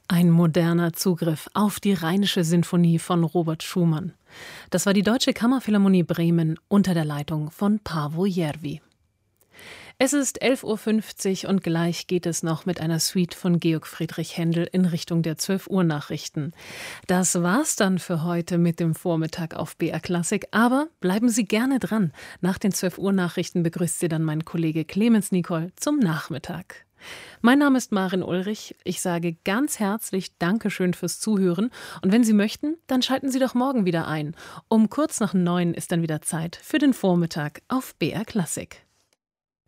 Ein moderner Zugriff auf die Rheinische Sinfonie von Robert Schumann. Das war die Deutsche Kammerphilharmonie Bremen unter der Leitung von Paavo Järvi. Es ist 11:50 Uhr und gleich geht es noch mit einer Suite von Georg Friedrich Händel in Richtung der 12 Uhr Nachrichten. Das war's dann für heute mit dem Vormittag auf BR Klassik, aber bleiben Sie gerne dran. Nach den 12 Uhr Nachrichten begrüßt Sie dann mein Kollege Clemens Nicol zum Nachmittag. Mein Name ist Maren Ulrich. Ich sage ganz herzlich Dankeschön fürs Zuhören. Und wenn Sie möchten, dann schalten Sie doch morgen wieder ein. Um kurz nach 9 ist dann wieder Zeit für den Vormittag auf BR Klassik.